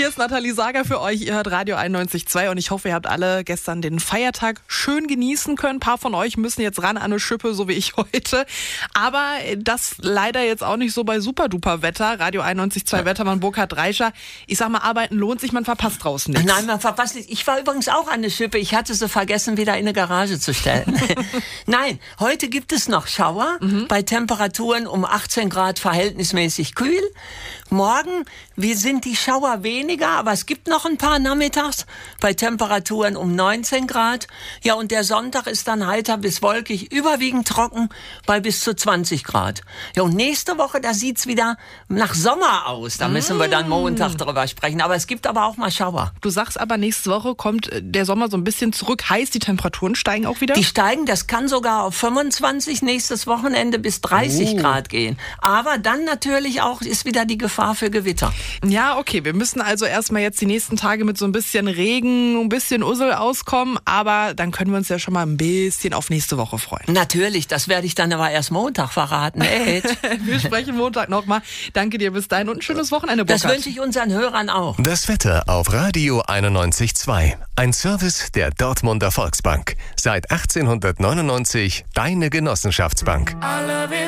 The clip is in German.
Hier ist Nathalie Sager für euch. Ihr hört Radio 91.2 und ich hoffe, ihr habt alle gestern den Feiertag schön genießen können. Ein paar von euch müssen jetzt ran an eine Schippe, so wie ich heute. Aber das leider jetzt auch nicht so bei super-duper-Wetter. Radio 91.2 Wettermann Burkhard Reischer. Ich sag mal, arbeiten lohnt sich, man verpasst draußen nichts. Nein, man verpasst nichts. Ich war übrigens auch an der Schippe. Ich hatte sie vergessen, wieder in eine Garage zu stellen. Nein, heute gibt es noch Schauer bei Temperaturen um 18 Grad verhältnismäßig kühl. Morgen sind die Schauer weniger, aber es gibt noch ein paar nachmittags bei Temperaturen um 19 Grad. Ja, und der Sonntag ist dann heiter bis wolkig, überwiegend trocken bei bis zu 20 Grad. Ja, und nächste Woche, da sieht's wieder nach Sommer aus. Da müssen wir dann Montag drüber sprechen. Aber es gibt aber auch mal Schauer. Du sagst aber, nächste Woche kommt der Sommer so ein bisschen zurück. Heißt, die Temperaturen steigen auch wieder? Die steigen, das kann sogar auf 25 nächstes Wochenende bis 30 Grad gehen. Aber dann natürlich auch ist wieder die Gefahr für Gewitter. Ja, okay, wir müssen also erstmal jetzt die nächsten Tage mit so ein bisschen Regen, ein bisschen Ussel auskommen, aber dann können wir uns ja schon mal ein bisschen auf nächste Woche freuen. Natürlich, das werde ich dann aber erst Montag verraten. Wir sprechen Montag nochmal. Danke dir bis dahin und ein schönes Wochenende, Burkhard. Das wünsche ich unseren Hörern auch. Das Wetter auf Radio 91.2. Ein Service der Dortmunder Volksbank. Seit 1899 deine Genossenschaftsbank.